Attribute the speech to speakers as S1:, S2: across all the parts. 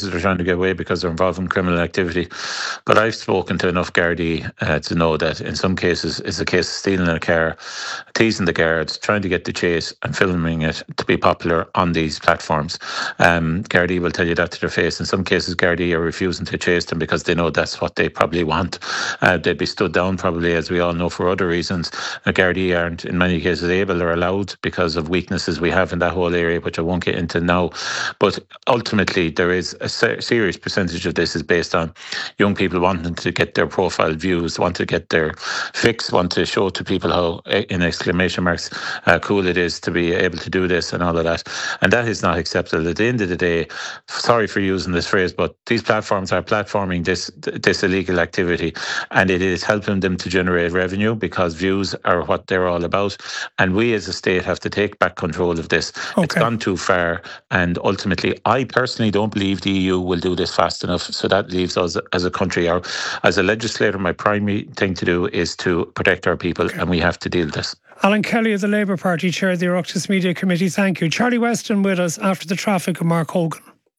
S1: cases are trying to get away because they're involved in criminal activity. But I've spoken to enough Gardaí to know that in some cases it's a case of stealing a car, teasing the guards, trying to get the chase and filming it to be popular on these platforms. Gardaí will tell you that to their face. In some cases, Gardaí are refusing to chase them because they know that's what they probably want. They'd be stood down probably, as we all know, for other reasons. Gardaí aren't in many cases able or allowed because of weaknesses we have in that whole area, which I won't get into now. But ultimately, there is a serious percentage of this is based on young people wanting to get their profile views, want to get their fix, want to show to people how, in exclamation marks, cool it is to be able to do this and all of that. And that is not acceptable. At the end of the day, sorry for using this phrase, but these platforms are platforming this illegal activity, and it is helping them to generate revenue because views are what they're all about. And we as a state have to take back control of this. Okay. It's gone too far, and ultimately, I personally don't believe the EU will do this fast enough. So that leaves us as a country, or as a legislator, my primary thing to do is to protect our people, and we have to deal with this.
S2: Alan Kelly of the Labour Party, Chair of the Oireachtas Media Committee, thank you. Charlie Weston with us after the traffic and Mark Hogan.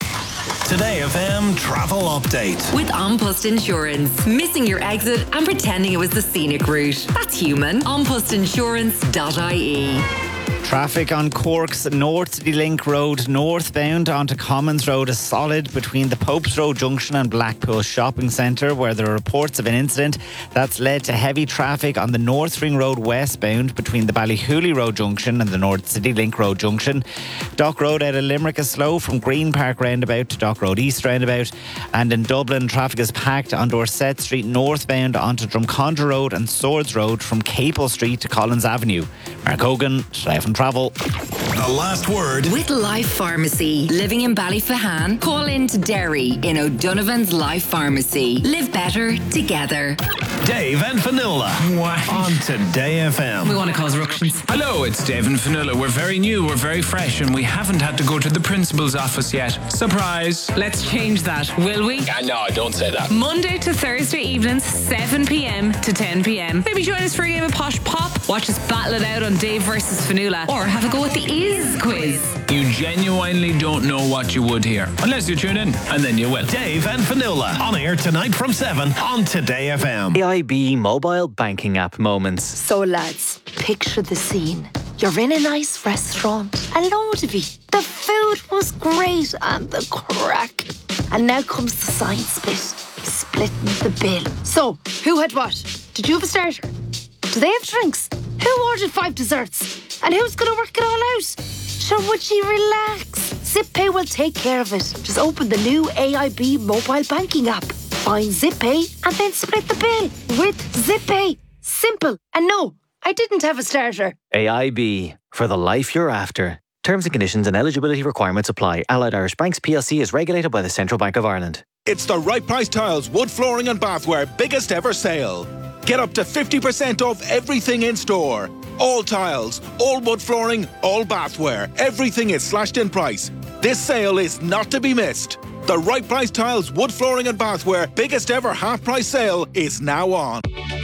S3: Today FM Travel Update.
S4: With An Post Insurance. Missing your exit and pretending it was the scenic route. That's human. Anpostinsurance.ie.
S5: Traffic on Cork's North City Link Road northbound onto Commons Road is solid between the Popes Road Junction and Blackpool Shopping Centre, where there are reports of an incident that's led to heavy traffic on the North Ring Road westbound between the Ballyhooly Road Junction and the North City Link Road Junction. Dock Road out of Limerick is slow from Green Park Roundabout to Dock Road East Roundabout, and in Dublin traffic is packed on Dorset Street northbound onto Drumcondra Road and Swords Road from Capel Street to Collins Avenue. Mark Hogan, Today FM Travel.
S3: The last word.
S4: With Life Pharmacy. Living in Ballyfahan? Call in to Derry in O'Donovan's Life Pharmacy. Live better together.
S3: Dave and Fionnuala on Today FM.
S4: We want to cause ructions.
S6: Hello, it's Dave and Fionnuala. We're very new, we're very fresh, and we haven't had to go to the principal's office yet. Surprise.
S7: Let's change that, will we?
S6: No, don't say that.
S7: Monday to Thursday evenings, 7 p.m. to 10 p.m. Maybe join us for a game of Posh Pop. Watch us battle it out on Dave versus Fionnuala. Or have a go at the Is quiz.
S6: You genuinely don't know what you would hear. Unless you tune in, and then you will.
S3: Dave and Fionnuala on air tonight from 7 on Today FM.
S8: AIB mobile banking app moments.
S9: So lads, picture the scene. You're in a nice restaurant, a load of it. The food was great and the crack. And now comes the science bit, splitting the bill. So, who had what? Did you have a starter? Do they have drinks? Who ordered 5 desserts? And who's going to work it all out? So would you relax? ZipPay will take care of it. Just open the new AIB mobile banking app. Find ZipPay and then split the bill with ZipPay. Simple. And no, I didn't have a starter.
S8: AIB, for the life you're after. Terms and conditions and eligibility requirements apply. Allied Irish Banks PLC is regulated by the Central Bank of Ireland.
S10: It's the Right Price Tiles wood flooring and bathware biggest ever sale. Get up to 50% off everything in store. All tiles, all wood flooring, all bathware. Everything is slashed in price. This sale is not to be missed. The Right Price Tiles wood flooring and bathware biggest ever half price sale is now on.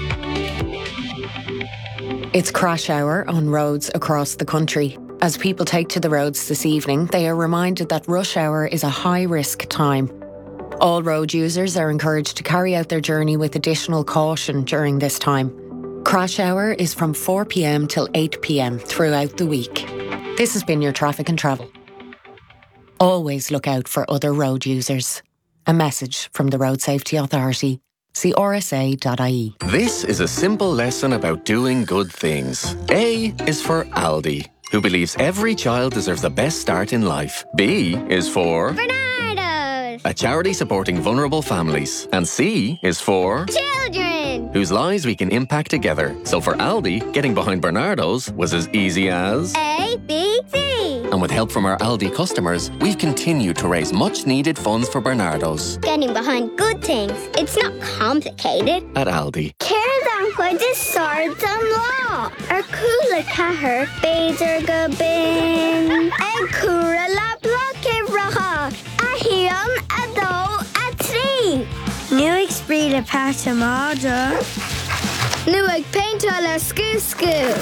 S11: It's crash hour on roads across the country. As people take to the roads this evening, they are reminded that rush hour is a high-risk time. All road users are encouraged to carry out their journey with additional caution during this time. Crash hour is from 4 p.m. till 8 p.m. throughout the week. This has been your Traffic and Travel. Always look out for other road users. A message from the Road Safety Authority. See rsa.ie.
S12: This is a simple lesson about doing good things. A is for Aldi, who believes every child deserves the best start in life. B is for
S13: Bernardo's,
S12: a charity supporting vulnerable families. And C is for
S13: children,
S12: whose lives we can impact together. So for Aldi, getting behind Bernardo's was as easy as
S13: A, B, C.
S12: And with help from our Aldi customers, we've continued to raise much needed funds for Bernardo's.
S13: Getting behind good things, it's not complicated.
S12: At Aldi.
S13: Ceir chuide swords an lá. Ar cúla chathair, beidir go bin. Ag cúra le bloce racha. A híam, a dó, a trí. Nu ag spríle pátamada. Nu ag painta le scú-scú.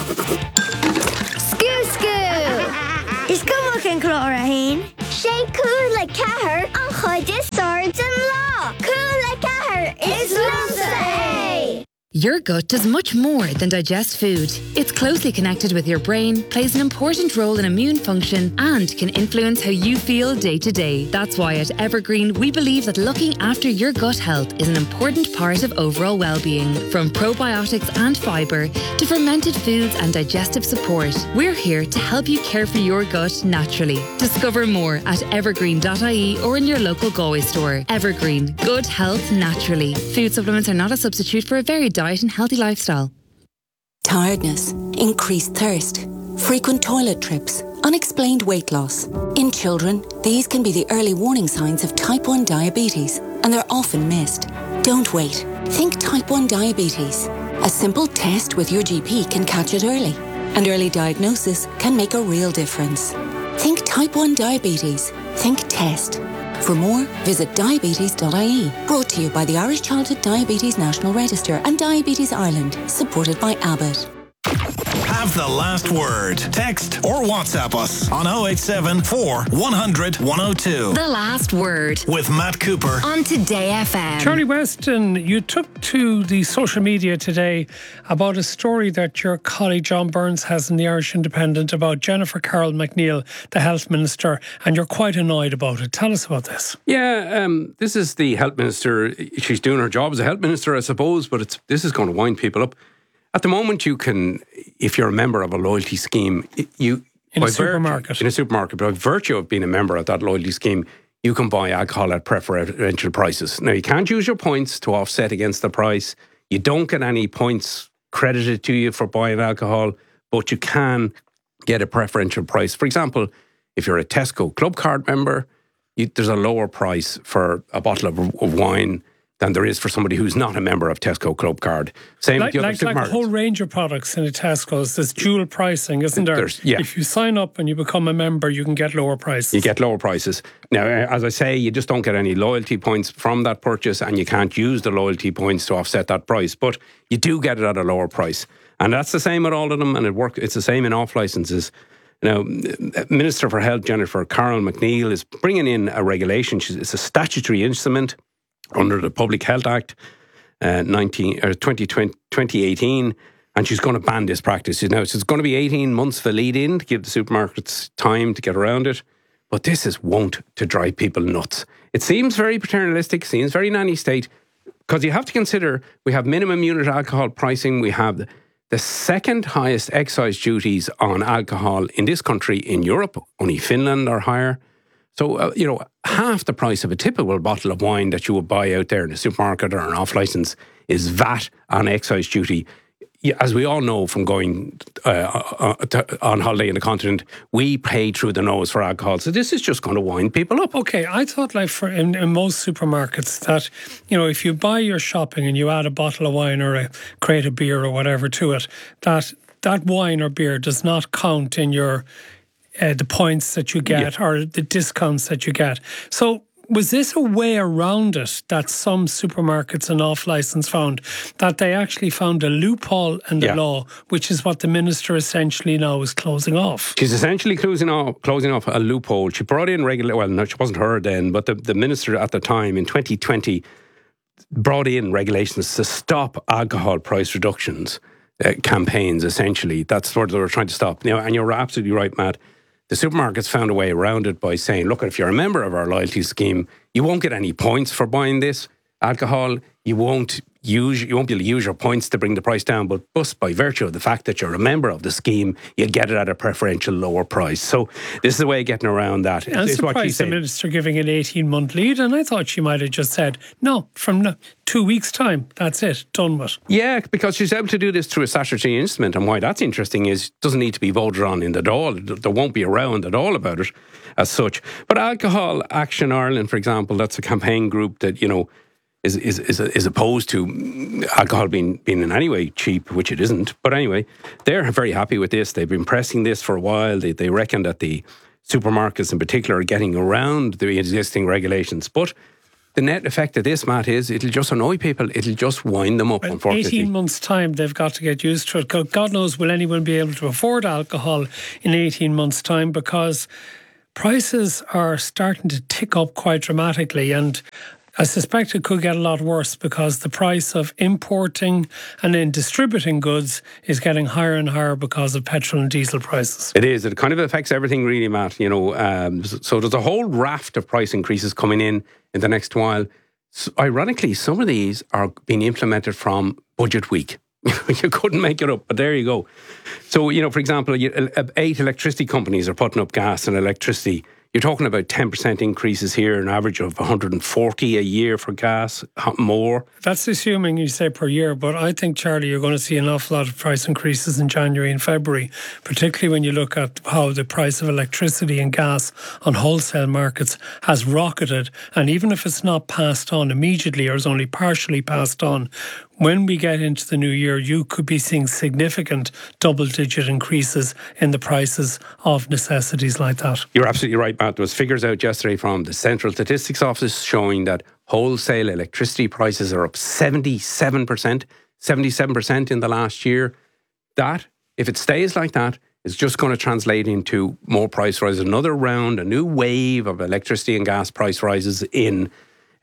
S13: Scú-scú. Is go much in chlorine? Sé cúla chathair an chuide
S14: Your gut does much more than digest food. It's closely connected with your brain, plays an important role in immune function, and can influence how you feel day to day. That's why at Evergreen, we believe that looking after your gut health is an important part of overall well-being. From probiotics and fibre to fermented foods and digestive support, we're here to help you care for your gut naturally. Discover more at evergreen.ie or in your local Galway store. Evergreen, good health naturally. Food supplements are not a substitute for a varied diet and healthy lifestyle.
S15: Tiredness, increased thirst, frequent toilet trips, unexplained weight loss. In children, these can be the early warning signs of type 1 diabetes, and they're often missed. Don't wait. Think type 1 diabetes. A simple test with your GP can catch it early, and early diagnosis can make a real difference. Think type 1 diabetes. Think test. For more, visit diabetes.ie. Brought to you by the Irish Childhood Diabetes National Register and Diabetes Ireland, supported by Abbott.
S3: Have the last word. Text or WhatsApp us on 087 4 100 102.
S4: The Last Word
S3: With Matt Cooper
S4: on Today FM.
S2: Charlie Weston, you took to the social media today about a story that your colleague John Burns has in the Irish Independent about Jennifer Carroll MacNeill, the Health Minister, and you're quite annoyed about it. Tell us about this.
S16: Yeah, this is the Health Minister. She's doing her job as a Health Minister, I suppose, but this is going to wind people up. At the moment, you can, if you're a member of a loyalty scheme, in a supermarket, by virtue of being a member of that loyalty scheme, you can buy alcohol at preferential prices. Now, you can't use your points to offset against the price. You don't get any points credited to you for buying alcohol, but you can get a preferential price. For example, if you're a Tesco Club Card member, there's a lower price for a bottle of wine than there is for somebody who's not a member of Tesco Club Card. Same with the other supermarkets. Like
S2: a whole range of products in a Tesco's. There's dual pricing, isn't there? If you sign up and you become a member, you can get lower prices.
S16: You get lower prices. Now, as I say, you just don't get any loyalty points from that purchase, and you can't use the loyalty points to offset that price. But you do get it at a lower price. And that's the same with all of them, and it's the same in off licences. Now, Minister for Health, Jennifer Carroll MacNeill, is bringing in a regulation. It's a statutory instrument under the Public Health Act 2018, and she's going to ban this practice. Now, it's going to be 18 months for lead-in to give the supermarkets time to get around it, but this is wont to drive people nuts. It seems very paternalistic, seems very nanny state, because you have to consider we have minimum unit alcohol pricing, we have the second highest excise duties on alcohol in this country in Europe, only Finland are higher. So, half the price of a typical bottle of wine that you would buy out there in a supermarket or an off-licence is VAT on excise duty. As we all know from going on holiday in the continent, we pay through the nose for alcohol. So this is just going to wind people up.
S2: Okay, I thought in most supermarkets that, if you buy your shopping and you add a bottle of wine or a crate of beer or whatever to it, that wine or beer does not count in your the points that you get or the discounts that you get. So was this a way around it that some supermarkets and off-licence found, that they actually found a loophole in the law, which is what the minister essentially now is closing off?
S16: She's essentially closing off a loophole. She brought in it wasn't her then, but the minister at the time in 2020 brought in regulations to stop alcohol price reductions campaigns, essentially. That's what they were trying to stop. And you're absolutely right, Matt. The supermarkets found a way around it by saying, look, if you're a member of our loyalty scheme, you won't get any points for buying this alcohol. You won't be able to use your points to bring the price down, but just by virtue of the fact that you're a member of the scheme, you get it at a preferential lower price. So this is a way of getting around that.
S2: I'm surprised the minister giving an 18-month lead, and I thought she might have just said, no, from 2 weeks' time, that's it, done with.
S16: Yeah, because she's able to do this through a statutory instrument, and why that's interesting is it doesn't need to be voted on in the Dáil. There won't be a round at all about it as such. But Alcohol Action Ireland, for example, that's a campaign group that, is opposed to alcohol being in any way cheap, which it isn't. But anyway, they're very happy with this. They've been pressing this for a while. They reckon that the supermarkets in particular are getting around the existing regulations. But the net effect of this, Matt, is it'll just annoy people. It'll just wind them up, unfortunately.
S2: 18 months' time, they've got to get used to it. God knows, will anyone be able to afford alcohol in 18 months' time, because prices are starting to tick up quite dramatically. And I suspect it could get a lot worse because the price of importing and then distributing goods is getting higher and higher because of petrol and diesel prices.
S16: It is. It kind of affects everything really, Matt. So there's a whole raft of price increases coming in the next while. So, ironically, some of these are being implemented from budget week. You couldn't make it up, but there you go. So, for example, 8 electricity companies are putting up gas and electricity. You're talking about 10% increases here, an average of 140 a year for gas, more.
S2: That's assuming you say per year, but I think, Charlie, you're going to see an awful lot of price increases in January and February, particularly when you look at how the price of electricity and gas on wholesale markets has rocketed. And even if it's not passed on immediately or is only partially passed on, when we get into the new year, you could be seeing significant double-digit increases in the prices of necessities like that.
S16: You're absolutely right, Matt. There was figures out yesterday from the Central Statistics Office showing that wholesale electricity prices are up 77% in the last year. That, if it stays like that, is just going to translate into more price rises. Another round, a new wave of electricity and gas price rises in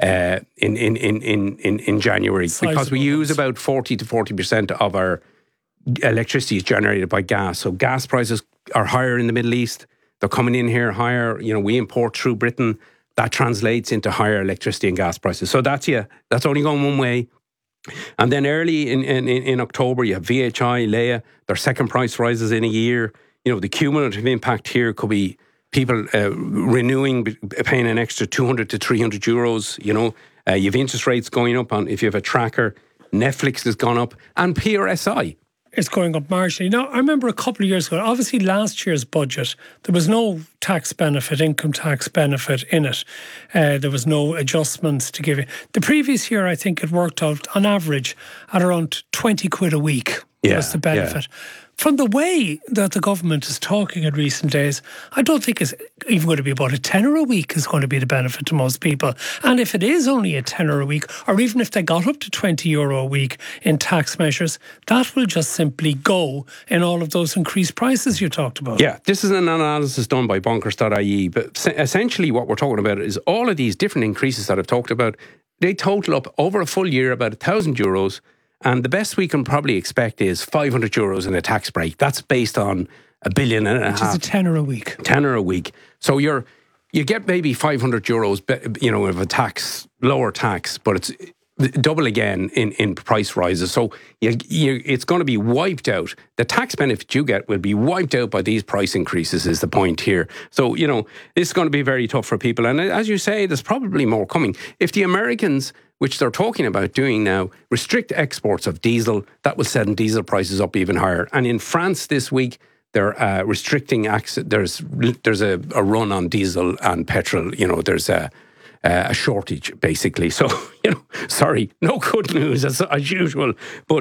S16: January, because we use about 40 to 40% of our electricity is generated by gas. So gas prices are higher in the Middle East. They're coming in here higher. We import through Britain. That translates into higher electricity and gas prices. So that's only going one way. And then early in October, you have VHI, Leia, their second price rises in a year. The cumulative impact here could be people renewing, paying an extra 200 to 300 euros. You have interest rates going up on, if you have a tracker, Netflix has gone up, and PRSI.
S2: It's going up marginally. Now, I remember a couple of years ago, obviously last year's budget, there was no tax benefit, income tax benefit in it. There was no adjustments to give it. The previous year, I think it worked out on average at around 20 quid a week was the benefit. Yeah. From the way that the government is talking in recent days, I don't think it's even going to be about a tenner a week is going to be the benefit to most people. And if it is only a tenner a week, or even if they got up to €20 a week in tax measures, that will just simply go in all of those increased prices you talked about.
S16: Yeah, this is an analysis done by bonkers.ie. But essentially what we're talking about is all of these different increases that I've talked about, they total up over a full year about €1,000. And the best we can probably expect is €500 in a tax break. That's based on $1.5 billion.
S2: Which is a tenner a week.
S16: Tenner a week. So you get maybe €500, of a lower tax, but it's double again in price rises. So it's going to be wiped out. The tax benefit you get will be wiped out by these price increases is the point here. So, this is going to be very tough for people. And as you say, there's probably more coming. If the Americans, which they're talking about doing now, restrict exports of diesel, that will send diesel prices up even higher. And in France this week, they're restricting access. There's a run on diesel and petrol. There's a shortage, basically. So, sorry, no good news as usual. But,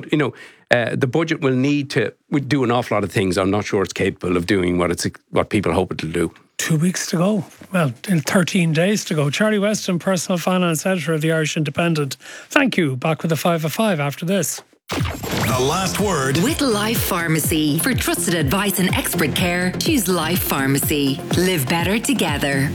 S16: the budget will need to do an awful lot of things. I'm not sure it's capable of doing what people hope it'll do.
S2: 2 weeks to go. Well, in 13 days to go. Charlie Weston, Personal Finance Editor of the Irish Independent. Thank you. Back with the 5 of 5 after this.
S3: The last word.
S4: With Life Pharmacy. For trusted advice and expert care, choose Life Pharmacy. Live better together.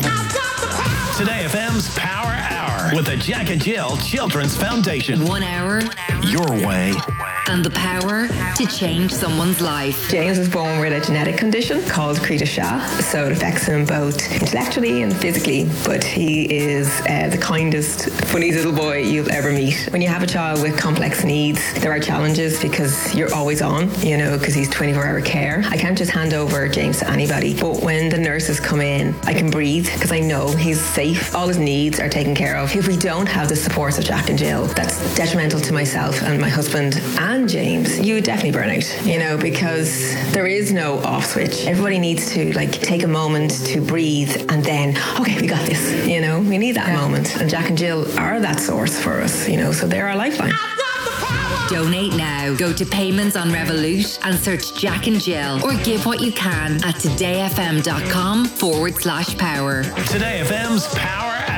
S3: Today FM's Power Hour with the Jack and Jill Children's Foundation.
S4: 1 hour.
S3: Your way.
S4: And the power to change someone's life.
S17: James was born with a genetic condition called Creta-Shah, so it affects him both intellectually and physically, but he is the kindest, funniest little boy you'll ever meet. When you have a child with complex needs, there are challenges because you're always on, because he's 24-hour care. I can't just hand over James to anybody, but when the nurses come in, I can breathe because I know he's safe. All his needs are taken care of. If we don't have the supports of Jack and Jill, that's detrimental to myself and my husband and James. You would definitely burn out, because there is no off switch. Everybody needs to take a moment to breathe and then, okay, we got this, we need that moment. And Jack and Jill are that source for us, so they're our lifeline.
S4: Donate now. Go to Payments on Revolut and search Jack and Jill, or give what you can at todayfm.com/power.
S3: Today FM's Power Hour.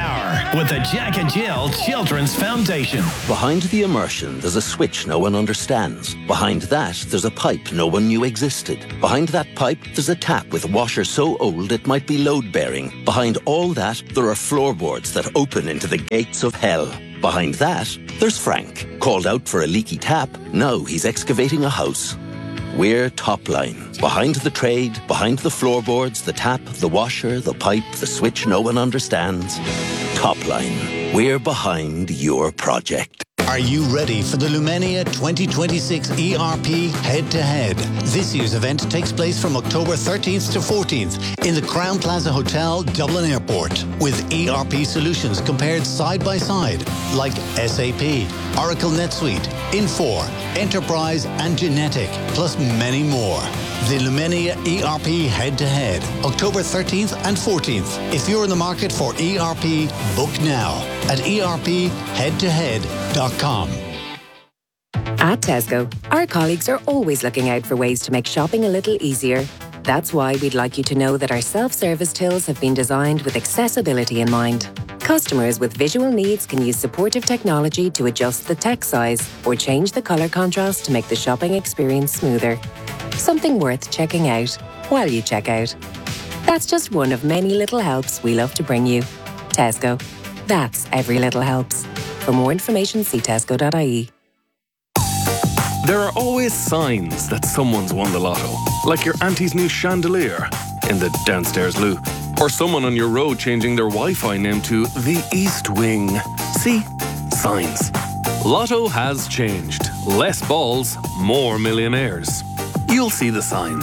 S3: with the Jack and Jill Children's Foundation.
S18: Behind the immersion, there's a switch no one understands. Behind that, there's a pipe no one knew existed. Behind that pipe, there's a tap with a washer so old it might be load-bearing. Behind all that, there are floorboards that open into the gates of hell. Behind that, there's Frank. Called out for a leaky tap, now he's excavating a house. We're Topline. Behind the trade, behind the floorboards, the tap, the washer, the pipe, the switch no one understands. Topline. We're behind your project.
S19: Are you ready for the Lumenia 2026 ERP Head-to-Head? This year's event takes place from October 13th to 14th in the Crown Plaza Hotel, Dublin Airport, with ERP solutions compared side by side, like SAP, Oracle NetSuite, Infor, Enterprise and Genetic, plus many more. The Lumenia ERP Head-to-Head, October 13th and 14th. If you're in the market for ERP, book now at erpheadtohead.com.
S20: At Tesco, our colleagues are always looking out for ways to make shopping a little easier. That's why we'd like you to know that our self-service tills have been designed with accessibility in mind. Customers with visual needs can use supportive technology to adjust the text size or change the colour contrast to make the shopping experience smoother. Something worth checking out while you check out. That's just one of many little helps we love to bring you. Tesco. That's every little helps. For more information, see tesco.ie.
S21: There are always signs that someone's won the lotto, like your auntie's new chandelier in the downstairs loo, or someone on your road changing their Wi-Fi name to the East Wing. See? Signs. Lotto has changed. Less balls, more millionaires. You'll see the signs.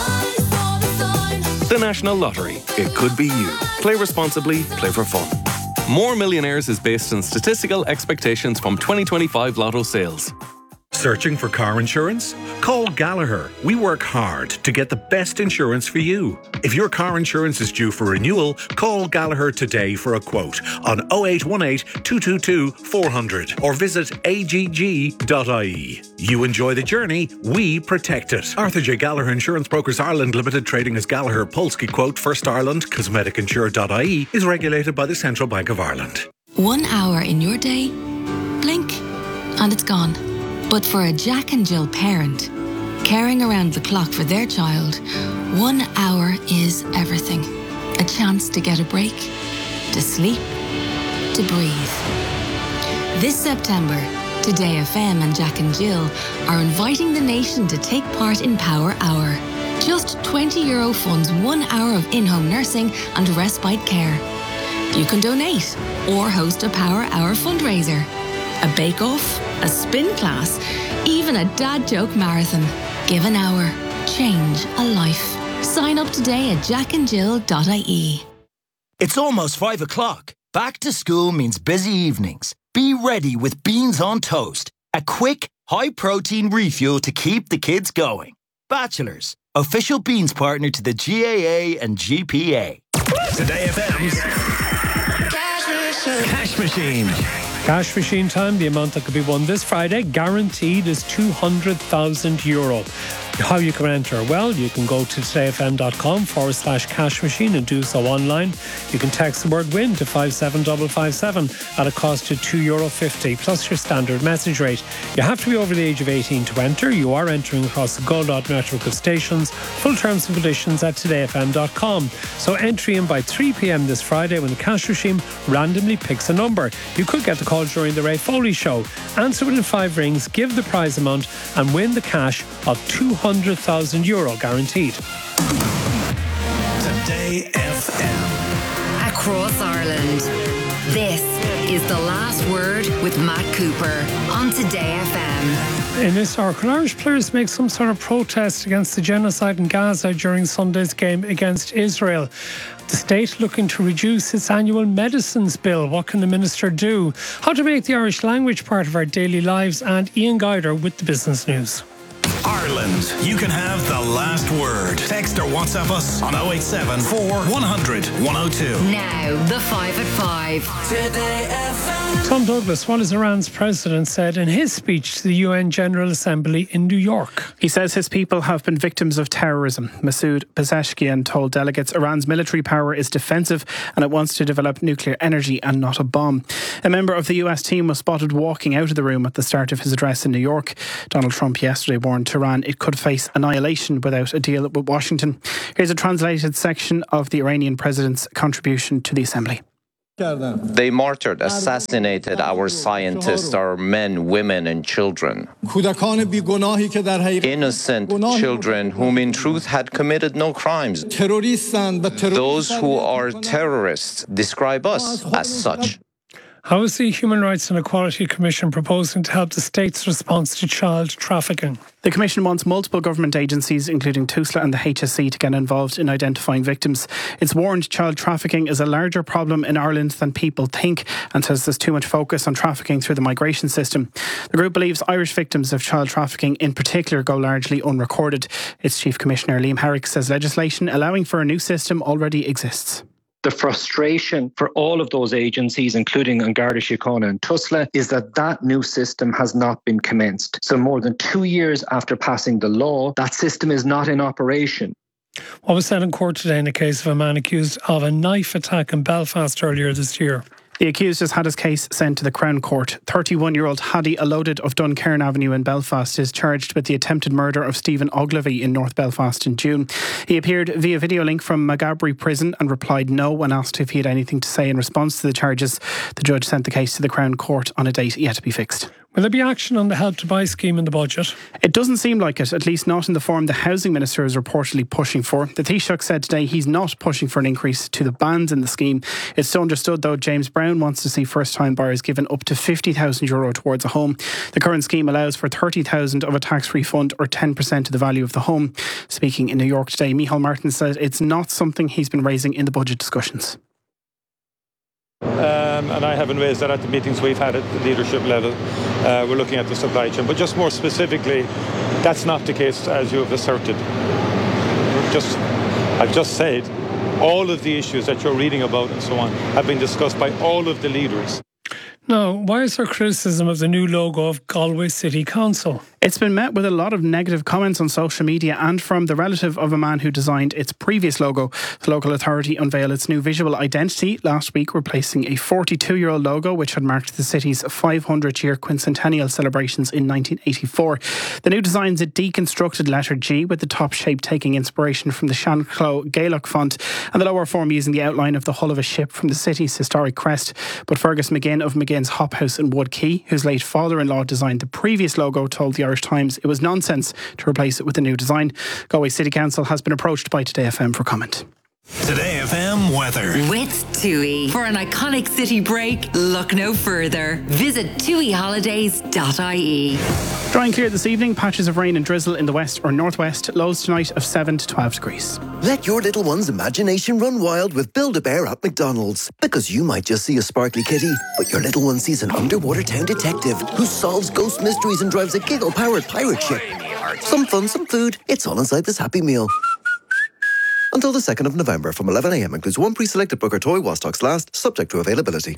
S21: The National Lottery. It could be you. Play responsibly, play for fun. More Millionaires is based on statistical expectations from 2025 Lotto sales.
S22: Searching for car insurance? Call Gallagher. We work hard to get the best insurance for you. If your car insurance is due for renewal, call Gallagher today for a quote on 0818 222 400 or visit agg.ie. You enjoy the journey, we protect it. Arthur J. Gallagher Insurance Brokers Ireland Limited, trading as Gallagher Polski Quote First Ireland, cosmeticsure.ie, is regulated by the Central Bank of Ireland.
S15: 1 hour in your day, blink, and it's gone. But for a Jack and Jill parent, caring around the clock for their child, 1 hour is everything. A chance to get a break, to sleep, to breathe. This September, Today FM and Jack and Jill are inviting the nation to take part in Power Hour. Just €20 funds 1 hour of in-home nursing and respite care. You can donate or host a Power Hour fundraiser, a bake-off, a spin class, even a dad joke marathon. Give an hour. Change a life. Sign up today at jackandjill.ie.
S23: It's almost 5 o'clock. Back to school means busy evenings. Be ready with Beans on Toast, a quick, high-protein refuel to keep the kids going. Bachelors, official beans partner to the GAA and GPA.
S3: Today FM's Cash Machine.
S2: Cash machine time. The amount that could be won this Friday, guaranteed, is €200,000. How you can enter? Well, you can go to todayfm.com/cash machine and do so online. You can text the word WIN to 57557 at a cost of €2.50 plus your standard message rate. You have to be over the age of 18 to enter. You are entering across the Goldot network of stations. Full terms and conditions at todayfm.com. So entry in by 3 p.m. this Friday when the cash machine randomly picks a number. You could get the call during the Ray Foley show. Answer within 5 rings, give the prize amount and win the cash of €200,000 guaranteed.
S3: Today FM.
S4: Across Ireland. This is The Last Word with Matt Cooper on Today FM.
S2: In this hour, could Irish players make some sort of protest against the genocide in Gaza during Sunday's game against Israel? The state looking to reduce its annual medicines bill. What can the minister do? How to make the Irish language part of our daily lives, and Ian Guider with the business news.
S3: Our Ireland. You can have the last word. Text or WhatsApp us on 087 4100 102.
S4: Now, the 5 at 5.
S1: Today FM.
S2: Tom Douglas, what has Iran's president said in his speech to the UN General Assembly in New York?
S5: He says his people have been victims of terrorism. Masoud Pezeshkian told delegates Iran's military power is defensive and it wants to develop nuclear energy and not a bomb. A member of the US team was spotted walking out of the room at the start of his address in New York. Donald Trump yesterday warned Tehran it could face annihilation without a deal with Washington. Here's a translated section of the Iranian president's contribution to the Assembly.
S7: They martyred, assassinated our scientists, our men, women and children. Innocent children whom in truth had committed no crimes. Those who are terrorists describe us as such.
S2: How is the Human Rights and Equality Commission proposing to help the state's response to child trafficking?
S5: The Commission wants multiple government agencies, including TUSLA and the HSE, to get involved in identifying victims. It's warned child trafficking is a larger problem in Ireland than people think and says there's too much focus on trafficking through the migration system. The group believes Irish victims of child trafficking in particular go largely unrecorded. Its Chief Commissioner Liam Herrick says legislation allowing for a new system already exists.
S24: The frustration for all of those agencies, including An Garda Síochána and TUSLA, is that new system has not been commenced. So more than 2 years after passing the law, that system is not in operation.
S2: What was said in court today in the case of a man accused of a knife attack in Belfast earlier this year?
S5: The accused has had his case sent to the Crown Court. 31-year-old Hadi Alodid of Duncairn Avenue in Belfast is charged with the attempted murder of Stephen Ogilvy in North Belfast in June. He appeared via video link from Maghaberry Prison and replied no when asked if he had anything to say in response to the charges. The judge sent the case to the Crown Court on a date yet to be fixed.
S2: Will there be action on the Help to Buy scheme in the budget?
S5: It doesn't seem like it, at least not in the form the Housing Minister is reportedly pushing for. The Taoiseach said today he's not pushing for an increase to the bands in the scheme. It's so understood, though, James Brown wants to see first-time buyers given up to €50,000 towards a home. The current scheme allows for $30,000 of a tax refund or 10% of the value of the home. Speaking in New York today, Micheál Martin said it's not something he's been raising in the budget discussions.
S25: And I haven't raised that at the meetings we've had at the leadership level. We're looking at the supply chain. But just more specifically, that's not the case as you have asserted. I've just said all of the issues that you're reading about and so on have been discussed by all of the leaders.
S2: Now, why is there criticism of the new logo of Galway City Council?
S5: It's been met with a lot of negative comments on social media and from the relative of a man who designed its previous logo. The local authority unveiled its new visual identity last week, replacing a 42-year-old logo which had marked the city's 500-year quincentennial celebrations in 1984. The new design's a deconstructed letter G, with the top shape taking inspiration from the Seanclo Gaelic font and the lower form using the outline of the hull of a ship from the city's historic crest. But Fergus McGinn of McGinn's Hop House in Wood Quay, whose late father-in-law designed the previous logo, told the Irish Times it was nonsense to replace it with a new design. Galway City Council has been approached by Today FM for comment.
S3: Today FM weather.
S4: With TUI. For an iconic city break, look no further. Visit tuiholidays.ie.
S5: Dry and clear this evening, patches of rain and drizzle in the west or northwest, lows tonight of 7 to 12 degrees.
S26: Let your little one's imagination run wild with Build-A-Bear at McDonald's. Because you might just see a sparkly kitty, but your little one sees an underwater town detective who solves ghost mysteries and drives a giggle-powered pirate ship. Some fun, some food, it's all inside this Happy Meal. Until the 2nd of November from 11 a.m. includes one pre-selected Booker toy while stocks last, subject to availability.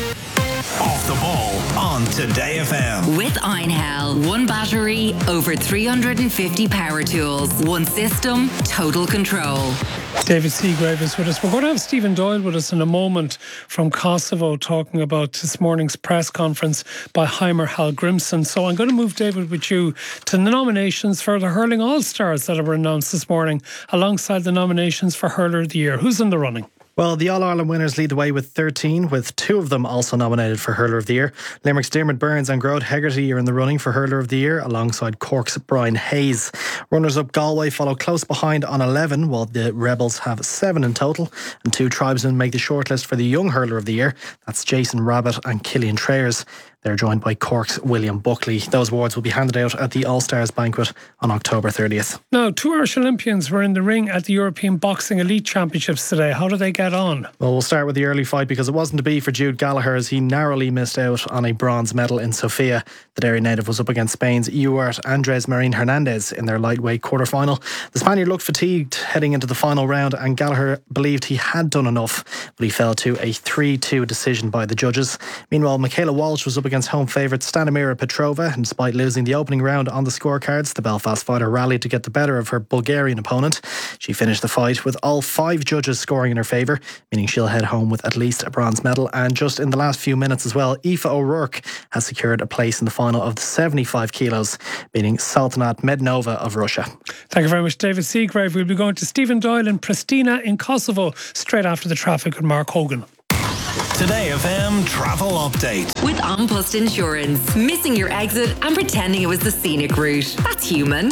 S3: Off the ball on Today FM.
S4: With Einhell. One battery, over 350 power tools. One system, total control.
S2: David Seagrave is with us. We're going to have Stephen Doyle with us in a moment from Kosovo, talking about this morning's press conference by Heimer Hallgrimsson. So I'm going to move, David, with you to the nominations for the Hurling All-Stars that were announced this morning, alongside the nominations for Hurler of the Year. Who's in the running?
S27: Well, the All-Ireland winners lead the way with 13, with 2 of them also nominated for Hurler of the Year. Limerick's Dermot Burns and Grode Hegarty are in the running for Hurler of the Year, alongside Cork's Brian Hayes. Runners-up Galway follow close behind on 11, while the Rebels have 7 in total, and 2 tribesmen make the shortlist for the Young Hurler of the Year. That's Jason Rabbit and Killian Trayers. They're joined by Cork's William Buckley. Those awards will be handed out at the All-Stars banquet on October 30th.
S2: Now, 2 Irish Olympians were in the ring at the European Boxing Elite Championships today. How did they get on?
S27: Well, we'll start with the early fight because it wasn't to be for Jude Gallagher as he narrowly missed out on a bronze medal in Sofia. The Derry native was up against Spain's Ewart Andres Marin Hernandez in their lightweight quarter-final. The Spaniard looked fatigued heading into the final round and Gallagher believed he had done enough, but he fell to a 3-2 decision by the judges. Meanwhile, Michaela Walsh was up against home favourite Stanimira Petrova, and despite losing the opening round on the scorecards, the Belfast fighter rallied to get the better of her Bulgarian opponent. She finished the fight with all 5 judges scoring in her favour, meaning she'll head home with at least a bronze medal. And just in the last few minutes as well, Aoife O'Rourke has secured a place in the final of the 75 kilos, beating Sultanat Mednova of Russia.
S2: Thank you very much, David Seagrave. We'll be going to Stephen Doyle in Pristina in Kosovo straight after the traffic with Mark Hogan.
S3: Today FM travel update.
S4: With An Post Insurance. Missing your exit and pretending it was the scenic route. That's human.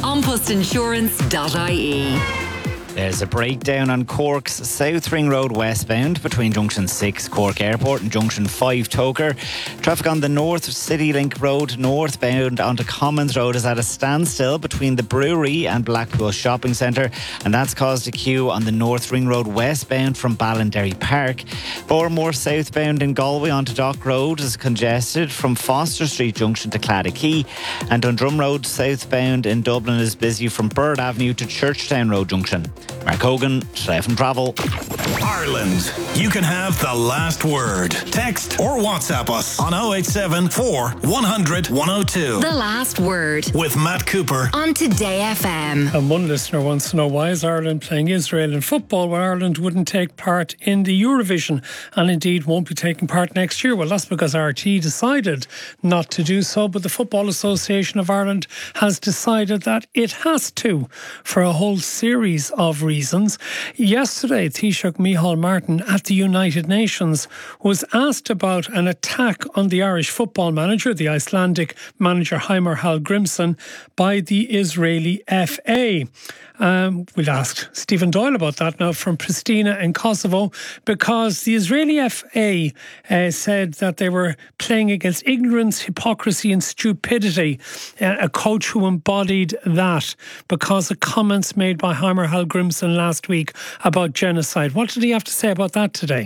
S4: Anpostinsurance.ie.
S1: There's a breakdown on Cork's South Ring Road westbound between Junction 6 Cork Airport and Junction 5 Toker. Traffic on the North City Link Road northbound onto Commons Road is at a standstill between the brewery and Blackpool Shopping Centre, and that's caused a queue on the North Ring Road westbound from Ballinderry Park. Bournemore southbound in Galway onto Dock Road is congested from Foster Street Junction to Claddagh, and Dundrum Road southbound in Dublin is busy from Bird Avenue to Churchtown Road Junction. Mark Hogan, Today Travel.
S3: Ireland. You can have the last word. Text or WhatsApp us on 087 4 100 102.
S4: The last word.
S3: With Matt Cooper.
S4: On Today FM.
S2: And one listener wants to know, why is Ireland playing Israel in football when Ireland wouldn't take part in the Eurovision and indeed won't be taking part next year? Well, that's because RT decided not to do so, but the Football Association of Ireland has decided that it has to for a whole series of reasons. Yesterday, Taoiseach Micheál Martin at the United Nations was asked about an attack on the Irish football manager, the Icelandic manager Heimir Hallgrímsson, by the Israeli FA. We'll ask Stephen Doyle about that now from Pristina in Kosovo, because the Israeli FA said that they were playing against ignorance, hypocrisy and stupidity. A coach who embodied that because of comments made by Heimir Hallgrímsson last week about genocide. What did he have to say about that today?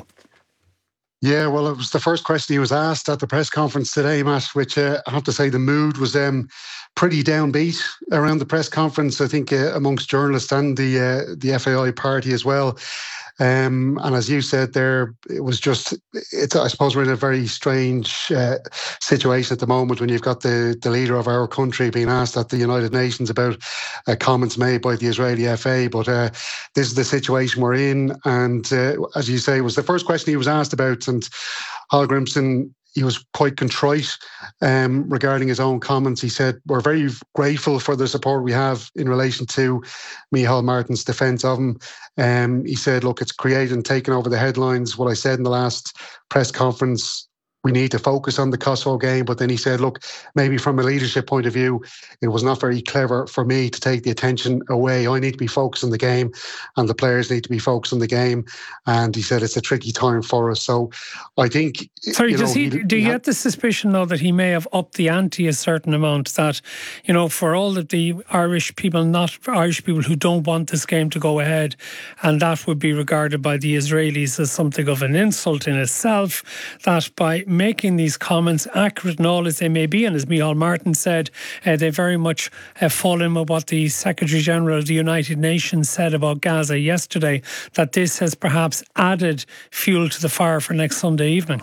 S6: Yeah, well, it was the first question he was asked at the press conference today, Matt, which I have to say the mood was pretty downbeat around the press conference, I think, amongst journalists and the FAI party as well. And as you said there, it was just, I suppose we're in a very strange situation at the moment when you've got the leader of our country being asked at the United Nations about comments made by the Israeli FA. But this is the situation we're in. And as you say, it was the first question he was asked about. And Hallgrímsson, he was quite contrite regarding his own comments. He said, we're very grateful for the support we have in relation to Micheál Martin's defence of him. He said, look, it's created and taken over the headlines. What I said in the last press conference, we need to focus on the Kosovo game. But then he said, look, maybe from a leadership point of view, it was not very clever for me to take the attention away. I need to be focused on the game and the players need to be focused on the game. And he said it's a tricky time for us. So I think...
S2: Sorry, do you get the suspicion, though, that he may have upped the ante a certain amount, that, you know, for all of the Irish people, not Irish people who don't want this game to go ahead, and that would be regarded by the Israelis as something of an insult in itself, that by making these comments, accurate and all as they may be, and as Micheál Martin said, they very much fall in with what the Secretary General of the United Nations said about Gaza yesterday, that this has perhaps added fuel to the fire for next Sunday evening.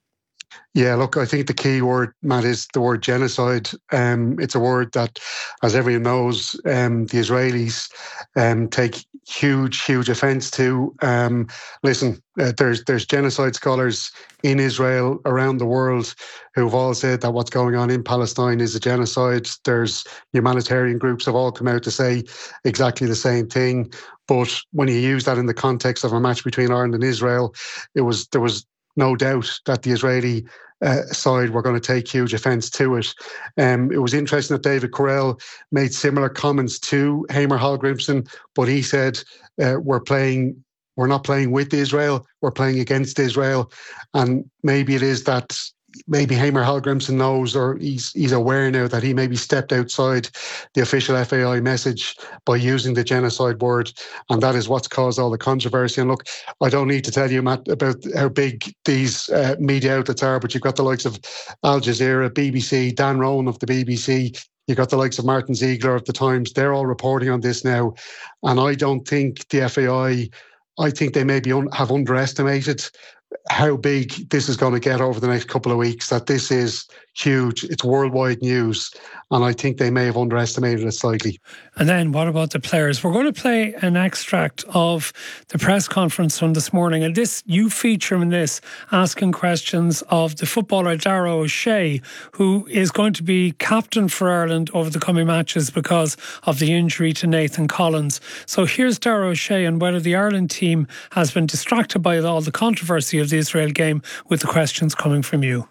S6: Yeah, look, I think the key word, Matt, is the word genocide. It's a word that, as everyone knows, the Israelis take huge offence to. Listen, there's genocide scholars in Israel, around the world, who've all said that what's going on in Palestine is a genocide. There's humanitarian groups have all come out to say exactly the same thing. But when you use that in the context of a match between Ireland and Israel, there was no doubt that the Israeli side were going to take huge offence to it. It was interesting that David Correll made similar comments to Heimir Hallgrímsson, but he said, we're not playing with Israel, we're playing against Israel. And maybe it is that maybe Hamer Hallgrimsson knows, or he's aware now that he maybe stepped outside the official FAI message by using the genocide word, and that is what's caused all the controversy. And look, I don't need to tell you, Matt, about how big these media outlets are, but you've got the likes of Al Jazeera, BBC, Dan Rowan of the BBC, you've got the likes of Martin Ziegler of the Times. They're all reporting on this now, and I don't think the FAI, I think they maybe have underestimated how big this is going to get over the next couple of weeks, that this is huge. It's worldwide news, and I think they may have underestimated it slightly.
S2: And then what about the players? We're going to play an extract of the press conference from this morning, and this, you feature in this, asking questions of the footballer Dara O'Shea, who is going to be captain for Ireland over the coming matches because of the injury to Nathan Collins. So here's Dara O'Shea on whether the Ireland team has been distracted by all the controversy of the Israel game, with the questions coming from you.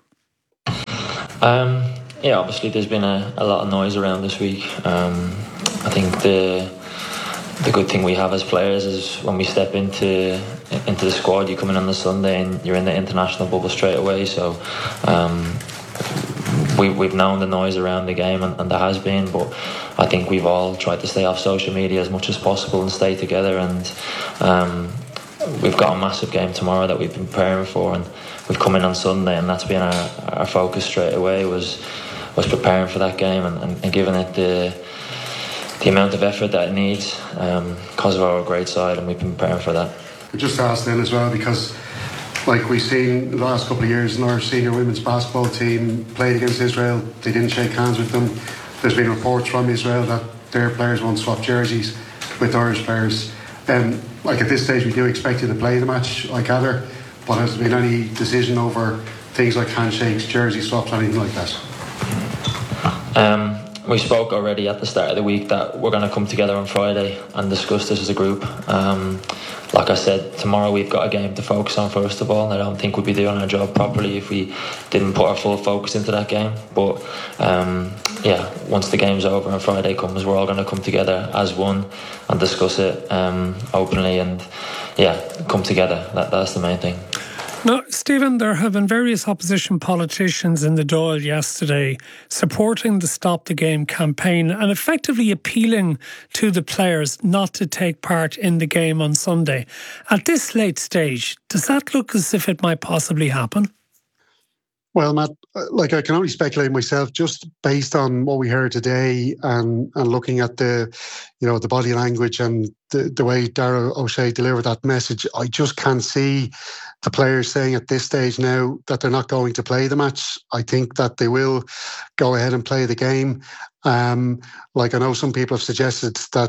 S8: Yeah, obviously there's been a lot of noise around this week. I think the good thing we have as players is when we step into the squad, you come in on the Sunday and you're in the international bubble straight away. So we've known the noise around the game, and there has been, but I think we've all tried to stay off social media as much as possible and stay together. And we've got a massive game tomorrow that we've been preparing for, and we've come in on Sunday, and that's been our focus straight away, was preparing for that game and giving it the amount of effort that it needs because of our great side, and we've been preparing for that.
S6: I just asked then as well, because like we've seen the last couple of years, our senior women's basketball team played against Israel. They didn't shake hands with them. There's been reports from Israel that their players won't swap jerseys with Irish players. Like at this stage, we do expect you to play the match, I gather, but has there been any decision over things like handshakes, jersey swaps, anything like that?
S8: We spoke already at the start of the week that we're going to come together on Friday and discuss this as a group. Like I said, tomorrow we've got a game to focus on first of all, and I don't think we'd be doing our job properly if we didn't put our full focus into that game. But yeah, once the game's over and Friday comes, we're all going to come together as one and discuss it openly, and yeah, come together. That's the main thing.
S2: Now, Stephen, there have been various opposition politicians in the Dáil yesterday supporting the Stop the Game campaign and effectively appealing to the players not to take part in the game on Sunday. At this late stage, does that look as if it might possibly happen?
S6: Well, Matt, like I can only speculate myself, just based on what we heard today and looking at the body language and the way Dara O'Shea delivered that message. I just can't see the players saying at this stage now that they're not going to play the match. I think that they will go ahead and play the game. Like I know some people have suggested that,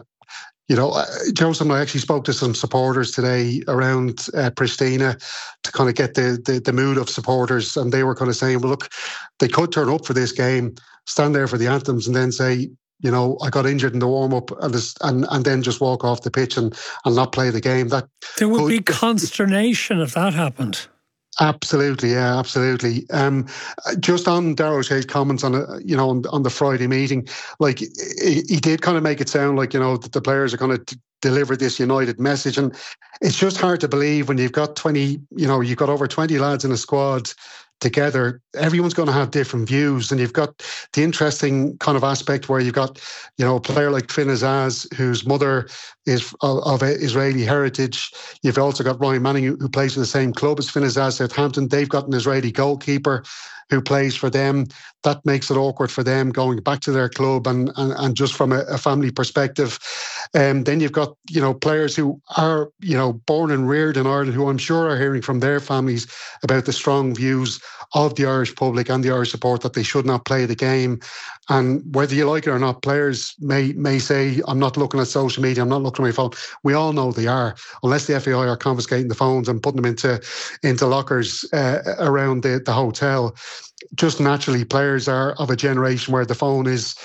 S6: Joseph and I actually spoke to some supporters today around Pristina to kind of get the mood of supporters, and they were kind of saying, well, look, they could turn up for this game, stand there for the anthems, and then say, I got injured in the warm-up and then just walk off the pitch and not play the game. That
S2: there would be consternation if that happened.
S6: Absolutely, yeah, absolutely. Just on Dara O'Shea's comments on on the Friday meeting, like he did kind of make it sound like that the players are going to deliver this united message, and it's just hard to believe when you've got you've got over 20 lads in a squad together. Everyone's going to have different views, and you've got the interesting kind of aspect where you've got a player like Finn Azaz, whose mother is of Israeli heritage. You've also got Ryan Manning, who plays for the same club as Finn Azaz, Southampton. They've got an Israeli goalkeeper who plays for them. That makes it awkward for them going back to their club and just from a family perspective. Then you've got players who are born and reared in Ireland, who I'm sure are hearing from their families about the strong views of the Irish public and the Irish support that they should not play the game. And whether you like it or not, players may say, I'm not looking at social media, I'm not looking at my phone. We all know they are, unless the FAI are confiscating the phones and putting them into lockers around the hotel. Just naturally, players are of a generation where the phone is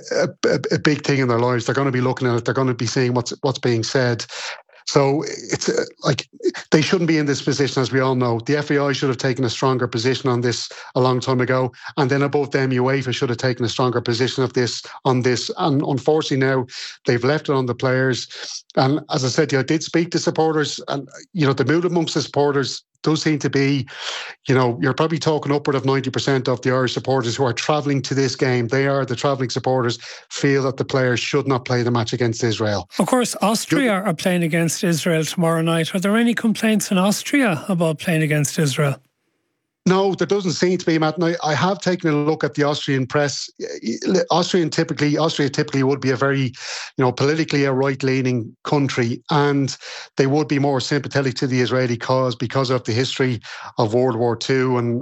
S6: a big thing in their lives. They're going to be looking at it. They're going to be seeing what's being said. So it's like they shouldn't be in this position, as we all know. The FAI should have taken a stronger position on this a long time ago, and then above them, UEFA should have taken a stronger position on this. And unfortunately, now they've left it on the players. And as I said, I did speak to supporters, and the mood amongst the supporters does seem to be, you're probably talking upward of 90% of the Irish supporters who are travelling to this game. They are the travelling supporters, feel that the players should not play the match against Israel.
S2: Of course, Austria are playing against Israel tomorrow night. Are there any complaints in Austria about playing against Israel?
S6: No, there doesn't seem to be, Matt. Now, I have taken a look at the Austrian press. Austria typically would be a very, politically a right-leaning country, and they would be more sympathetic to the Israeli cause because of the history of World War II and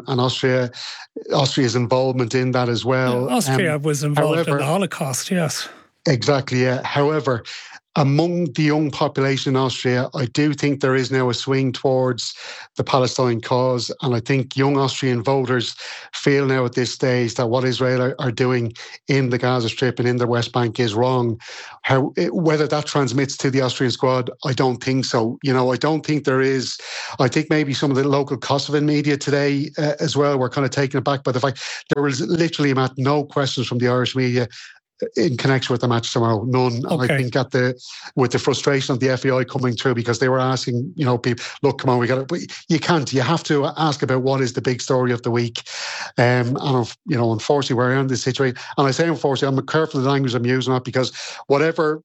S6: Austria's involvement in that as well.
S2: Yeah, Austria was involved in the Holocaust, yes.
S6: Exactly, yeah. However, among the young population in Austria, I do think there is now a swing towards the Palestine cause. And I think young Austrian voters feel now at this stage that what Israel are doing in the Gaza Strip and in the West Bank is wrong. Whether that transmits to the Austrian squad, I don't think so. I don't think there is. I think maybe some of the local Kosovan media today as well were kind of taken aback by the fact there was literally, Matt, no questions from the Irish media in connection with the match tomorrow. None.
S2: Okay.
S6: I think with the frustration of the FAI coming through, because they were asking, people, look, come on, we got it. You can't. You have to ask about what is the big story of the week. And unfortunately, we're in this situation. And I say unfortunately, I'm careful of the language I'm using, that because whatever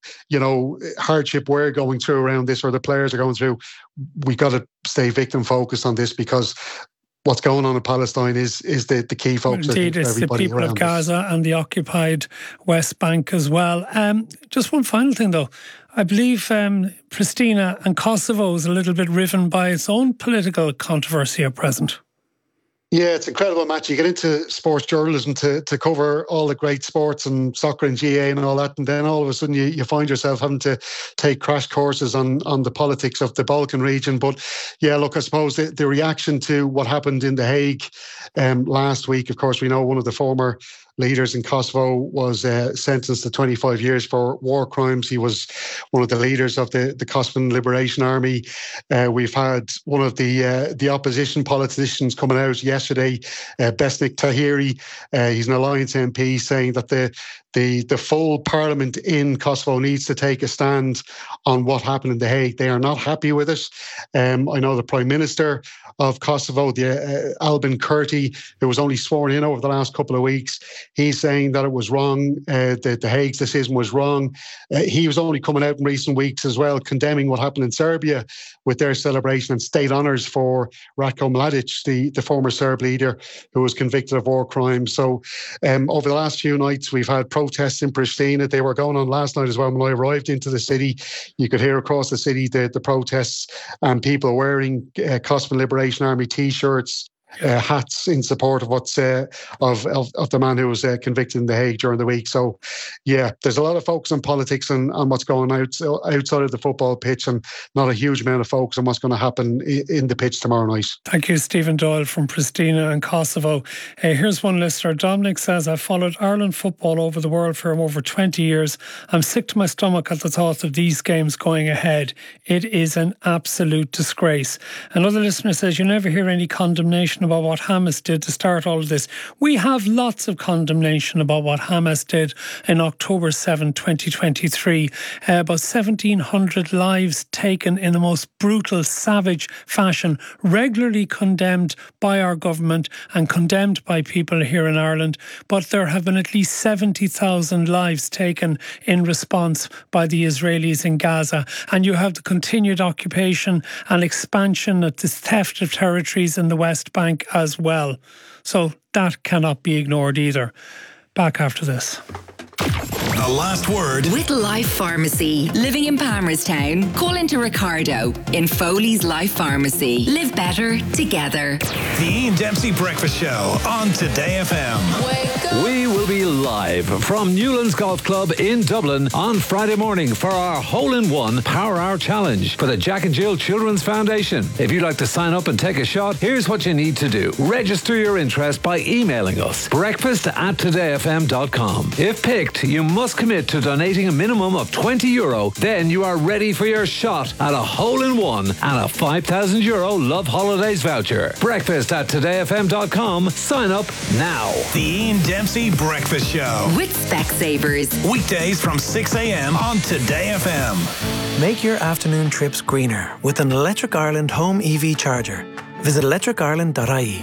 S6: hardship we're going through around this, or the players are going through, we got to stay victim focused on this, because what's going on in Palestine is the key focus.
S2: Indeed, it's the people of Gaza and the occupied West Bank as well. Just one final thing, though. I believe Pristina and Kosovo is a little bit riven by its own political controversy at present.
S6: Yeah, it's an incredible match. You get into sports journalism to cover all the great sports and soccer and GA and all that, and then all of a sudden you find yourself having to take crash courses on the politics of the Balkan region. But yeah, look, I suppose the reaction to what happened in The Hague last week, of course, we know one of the former leaders in Kosovo was sentenced to 25 years for war crimes. He was one of the leaders of the Kosovan Liberation Army. We've had one of the opposition politicians coming out yesterday, Besnik Tahiri. He's an Alliance MP, saying that the full parliament in Kosovo needs to take a stand on what happened in The Hague. They are not happy with it. I know the Prime Minister of Kosovo, Albin Kurti, who was only sworn in over the last couple of weeks, he's saying that it was wrong, that The Hague's decision was wrong. He was only coming out in recent weeks as well, condemning what happened in Serbia with their celebration and state honours for Ratko Mladic, the former Serb leader who was convicted of war crimes. So over the last few nights, we've had protests in Pristina. They were going on last night as well. When I arrived into the city, you could hear across the city the protests, and people wearing Kosovan Liberation Army T-shirts, hats in support of what's of the man who was convicted in The Hague during the week. So, yeah, there's a lot of focus on politics and on what's going on outside of the football pitch, and not a huge amount of focus on what's going to happen in the pitch tomorrow night. Thank
S2: you, Stephen Doyle from Pristina and Kosovo. Here's one listener. Dominic says, I've followed Ireland football over the world for over 20 years. I'm sick to my stomach at the thought of these games going ahead. It is an absolute disgrace. Another listener says, you never hear any condemnation about what Hamas did to start all of this. We have lots of condemnation about what Hamas did in October 7, 2023. About 1,700 lives taken in the most brutal, savage fashion, regularly condemned by our government and condemned by people here in Ireland. But there have been at least 70,000 lives taken in response by the Israelis in Gaza. And you have the continued occupation and expansion of the theft of territories in the West Bank as well. So that cannot be ignored either. Back after this.
S3: The last word
S4: with Life Pharmacy. Living in Palmerstown, call into Ricardo in Foley's Life Pharmacy. Live better together.
S3: The Ian Dempsey Breakfast Show on Today FM.
S9: We will be live from Newlands Golf Club in Dublin on Friday morning for our hole-in-one Power Hour Challenge for the Jack and Jill Children's Foundation. If you'd like to sign up and take a shot, here's what you need to do. Register your interest by emailing us breakfast@todayfm.com. If picked, you must commit to donating a minimum of €20. Then you are ready for your shot at a hole-in-one and a €5,000 Love Holidays voucher. Breakfast@todayfm.com. Sign up now.
S3: The Ian Dempsey Breakfast Show
S4: with Specsavers.
S3: Weekdays from 6 a.m. on Today FM.
S10: Make your afternoon trips greener with an Electric Ireland home EV charger. visit electricireland.ie.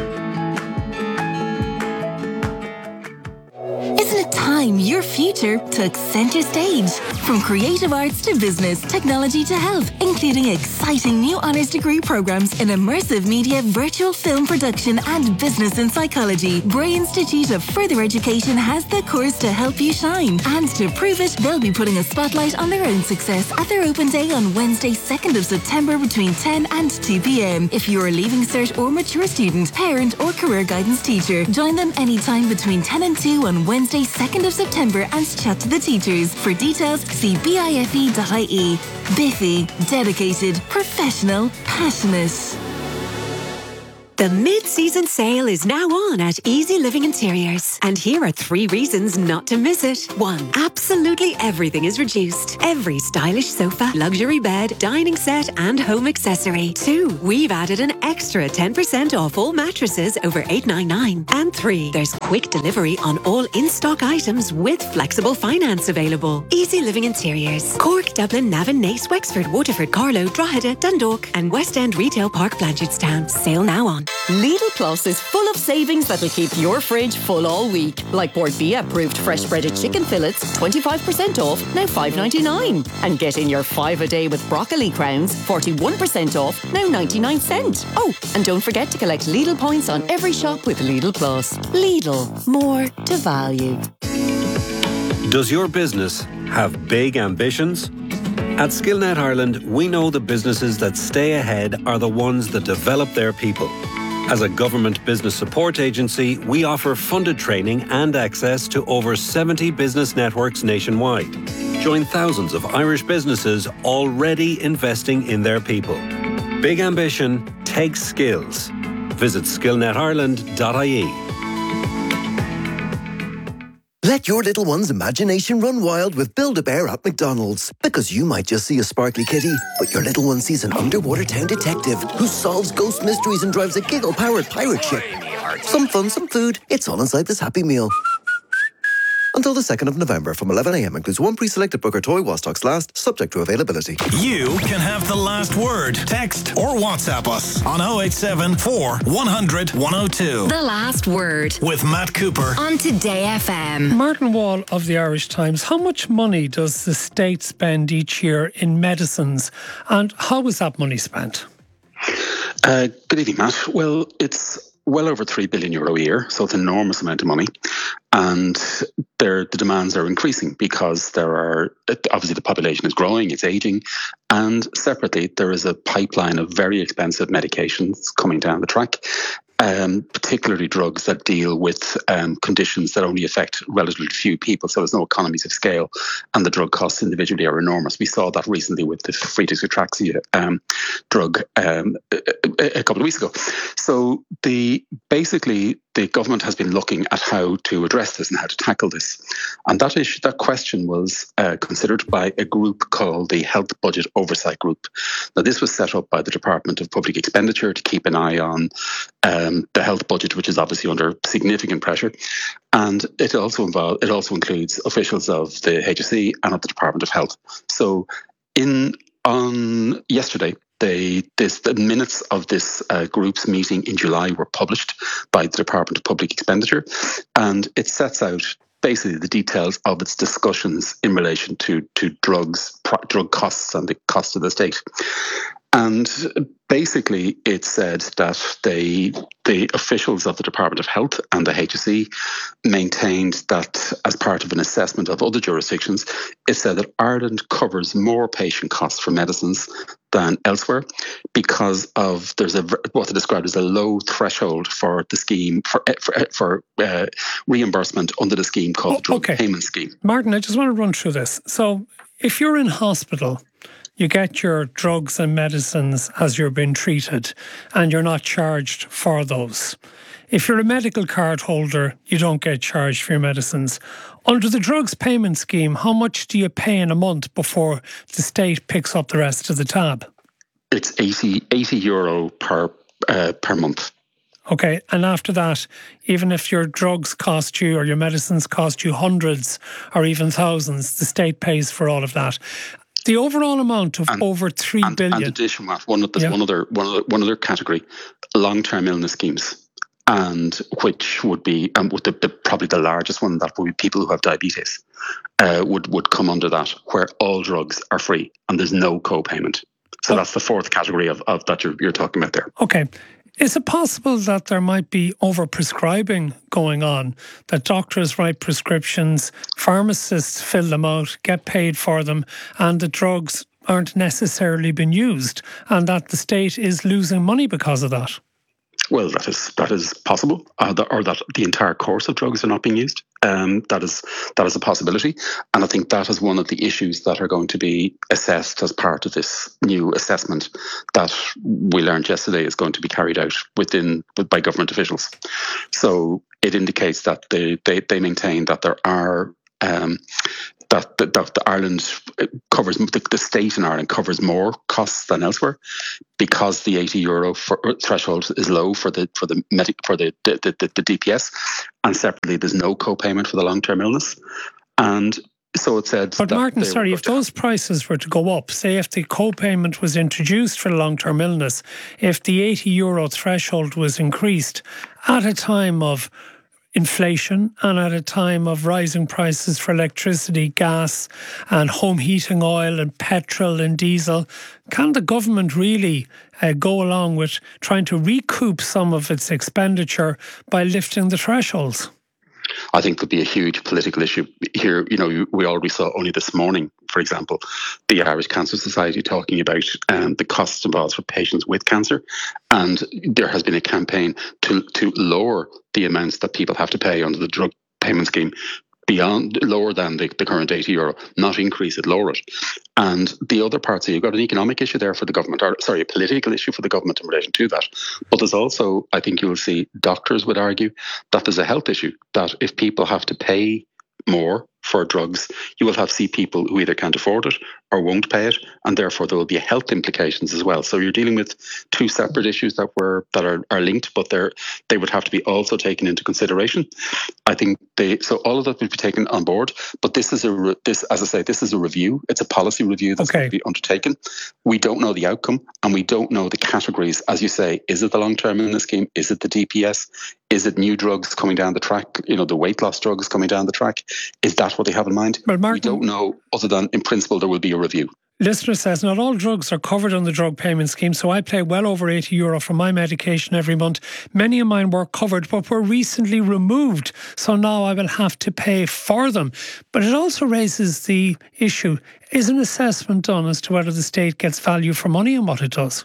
S11: Isn't it time your future took centre stage? From creative arts to business, technology to health, including exciting new honours degree programmes in immersive media, virtual film production and business in psychology, Bray Institute of Further Education has the course to help you shine. And to prove it, they'll be putting a spotlight on their own success at their open day on Wednesday, 2nd of September between 10 and 2 p.m. If you're a Leaving Cert or mature student, parent or career guidance teacher, join them anytime between 10 and 2 on Wednesday, 2nd of September and chat to the teachers. For details, see bife.ie. Biffy, dedicated, professional, passionate.
S12: The mid-season sale is now on at Easy Living Interiors. And here are 3 reasons not to miss it. 1. Absolutely everything is reduced. Every stylish sofa, luxury bed, dining set and home accessory. 2. We've added an extra 10% off all mattresses over $899. And 3. There's quick delivery on all in-stock items with flexible finance available. Easy Living Interiors. Cork, Dublin, Navan, Naas, Wexford, Waterford, Carlow, Drogheda, Dundalk and West End Retail Park, Blanchardstown. Sale now on.
S13: Lidl Plus is full of savings that'll keep your fridge full all week. Like Bordbia approved fresh breaded chicken fillets, 25% off, now $5.99. And get in your 5 a day with broccoli crowns, 41% off, now 99 cents. Oh, and don't forget to collect Lidl points on every shop with Lidl Plus. Lidl, more to value.
S14: Does your business have big ambitions? At Skillnet Ireland, we know the businesses that stay ahead are the ones that develop their people. As a government business support agency, we offer funded training and access to over 70 business networks nationwide. Join thousands of Irish businesses already investing in their people. Big ambition takes skills. Visit skillnetireland.ie.
S26: Let your little one's imagination run wild with Build-A-Bear at McDonald's. Because you might just see a sparkly kitty, but your little one sees an underwater town detective who solves ghost mysteries and drives a giggle-powered pirate ship. Some fun, some food. It's all inside this Happy Meal. Until the 2nd of November from 11 a.m. includes 1 pre-selected Booker toy while stocks last, subject to availability.
S3: You can have the last word. Text or WhatsApp us on 087 4 100 102.
S4: The Last Word
S3: With Matt Cooper
S4: on Today FM.
S2: Martin Wall of the Irish Times. How much money does the state spend each year in medicines, and how is that money spent?
S16: Good evening, Matt. Well, it's well over €3 billion a year, so it's an enormous amount of money. And the demands are increasing because obviously the population is growing, it's aging, and separately there is a pipeline of very expensive medications coming down the track. Particularly drugs that deal with conditions that only affect relatively few people, so there's no economies of scale, and the drug costs individually are enormous. We saw that recently with the Friedreich's ataxia drug a couple of weeks ago. So basically the government has been looking at how to address this and how to tackle this, and that question was considered by a group called the Health Budget Oversight Group. Now, this was set up by the Department of Public Expenditure to keep an eye on the health budget, which is obviously under significant pressure, and it also includes officials of the HSE and of the Department of Health. So, on yesterday, the minutes of this group's meeting in July were published by the Department of Public Expenditure, and it sets out basically the details of its discussions in relation to drug costs and the cost of the state. And basically, it said that the officials of the Department of Health and the HSE maintained that as part of an assessment of other jurisdictions, it said that Ireland covers more patient costs for medicines than elsewhere because of what they described as a low threshold for the scheme for reimbursement under the scheme called the Drug Payment Scheme.
S2: Martin, I just want to run through this. So if you're in hospital, you get your drugs and medicines as you're being treated, and you're not charged for those. If you're a medical card holder, you don't get charged for your medicines. Under the drugs payment scheme, how much do you pay in a month before the state picks up the rest of the tab?
S16: It's €80 per month.
S2: Okay, and after that, even if your drugs cost you or your medicines cost you hundreds or even thousands, the state pays for all of that. The overall amount of over 3 billion.
S16: And addition, one other category, long-term illness schemes, and which would be probably the largest one, that would be people who have diabetes, would come under that, where all drugs are free and there's no co-payment. So that's the fourth category of that you're talking about there.
S2: Okay. Is it possible that there might be over-prescribing going on, that doctors write prescriptions, pharmacists fill them out, get paid for them, and the drugs aren't necessarily being used, and that the state is losing money because of that?
S16: Well, that is possible, or that the entire course of drugs are not being used. That is a possibility, and I think that is one of the issues that are going to be assessed as part of this new assessment that we learned yesterday is going to be carried out by government officials. So it indicates that they maintain that there are. That Ireland covers, the state in Ireland covers more costs than elsewhere, because the €80 threshold is low for the DPS, and separately there's no co-payment for the long-term illness, and so it said.
S2: But Martin, sorry, if those prices were to go up, say if the co-payment was introduced for long-term illness, if the €80 threshold was increased at a time of inflation and at a time of rising prices for electricity, gas and home heating oil and petrol and diesel, can the government really go along with trying to recoup some of its expenditure by lifting the thresholds?
S16: I think could be a huge political issue here. You know, we already saw only this morning, for example, the Irish Cancer Society talking about the costs involved for patients with cancer, and there has been a campaign to lower the amounts that people have to pay under the drug payment scheme lower than the current €80, not increase it, lower it. And the other part, so you've got an economic issue there for the government, a political issue for the government in relation to that. But there's also, I think you'll see doctors would argue that there's a health issue, that if people have to pay more for drugs, you will see people who either can't afford it or won't pay it, and therefore there will be health implications as well. So you're dealing with two separate issues that are linked, but they would have to be also taken into consideration. I think so all of that would be taken on board. But this is a review. It's a policy review that's going to be undertaken. We don't know the outcome, and we don't know the categories. As you say, is it the long-term illness scheme? Is it the DPS? Is it new drugs coming down the track? You know, the weight loss drugs coming down the track? Is that what they have in mind?
S2: Well, Martin,
S16: we don't know, other than in principle there will be a review.
S2: Listener says, not all drugs are covered on the drug payment scheme, so I pay well over €80 for my medication every month. Many of mine were covered, but were recently removed, so now I will have to pay for them. But it also raises the issue, is an assessment done as to whether the state gets value for money in what it does?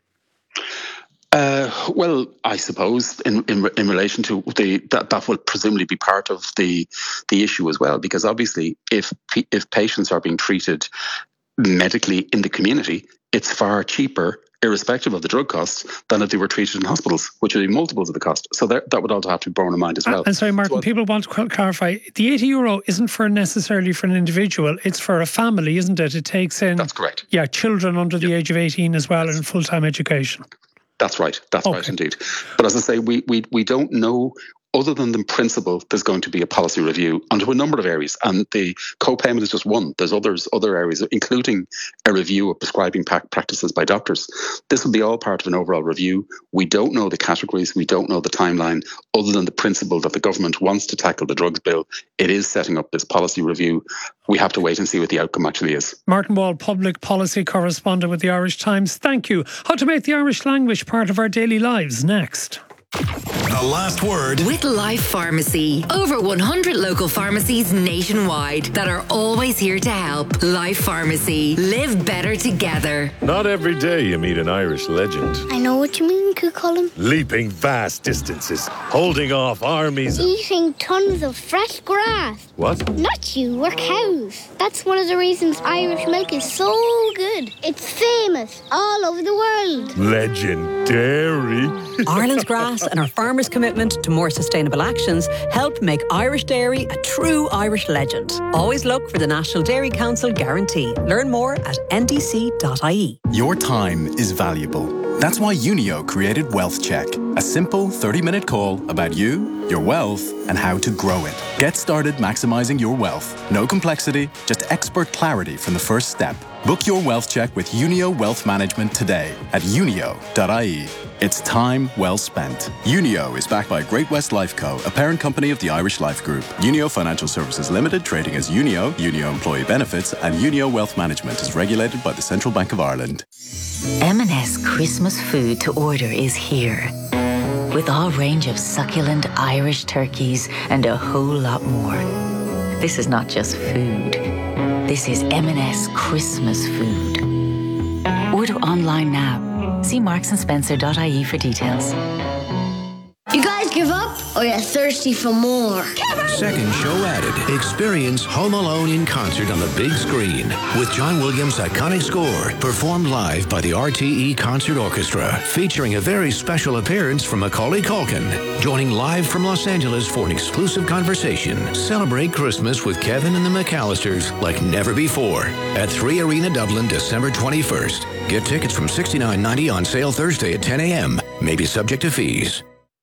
S16: Well, I suppose in relation to that will presumably be part of the issue as well, because obviously if patients are being treated medically in the community, it's far cheaper, irrespective of the drug costs, than if they were treated in hospitals, which would be multiples of the cost. So that would also have to be borne in mind as well.
S2: And sorry, Martin, people want to clarify, the €80 isn't necessarily for an individual, it's for a family, isn't it? It takes in...
S16: That's correct.
S2: Yeah, children under the age of 18 as well, in full-time education.
S16: That's right. That's right indeed. But as I say, we don't know, other than the principle, there's going to be a policy review onto a number of areas. And the co-payment is just one. There's other areas, including a review of prescribing practices by doctors. This will be all part of an overall review. We don't know the categories. We don't know the timeline, other than the principle that the government wants to tackle the drugs bill. It is setting up this policy review. We have to wait and see what the outcome actually is.
S2: Martin Wall, public policy correspondent with the Irish Times. Thank you. How to make the Irish language part of our daily lives next.
S3: The last word
S4: with Life Pharmacy. Over 100 local pharmacies nationwide that are always here to help. Life Pharmacy. Live better together.
S15: Not every day you meet an Irish legend.
S17: I know what you mean, Colin.
S15: Leaping vast distances, holding off armies.
S17: Eating tons of fresh grass.
S15: What?
S17: Not you, we're cows. That's one of the reasons Irish milk is so good. It's famous all over the world.
S15: Legendary.
S18: Ireland's grass and our farmers' commitment to more sustainable actions help make Irish dairy a true Irish legend. Always look for the National Dairy Council guarantee. Learn more at ndc.ie.
S19: Your time is valuable.
S7: That's why Unio created Wealth Check, a simple 30-minute call about you, your wealth, and how to grow it. Get started maximizing your wealth. No complexity, just expert clarity from the first step. Book your Wealth Check with Unio Wealth Management today at unio.ie. It's time well spent. Unio is backed by Great-West Lifeco, a parent company of the Irish Life Group. Unio Financial Services Limited, trading as Unio, Unio Employee Benefits, and Unio Wealth Management is regulated by the Central Bank of Ireland.
S19: M&S Christmas food to order is here. With our range of succulent Irish turkeys and a whole lot more. This is not just food. This is M&S Christmas food. Order online now. See marksandSpencer.ie for details.
S17: You guys give up or you're thirsty for more?
S20: Second show added. Experience Home Alone in concert on the big screen with John Williams' iconic score performed live by the RTE Concert Orchestra, featuring a very special appearance from Macaulay Culkin, joining live from Los Angeles for an exclusive conversation. Celebrate Christmas with Kevin and the McAllisters like never before at 3 Arena Dublin, December 21st. Get tickets from $69.90 on sale Thursday at 10 a.m. May be subject to fees.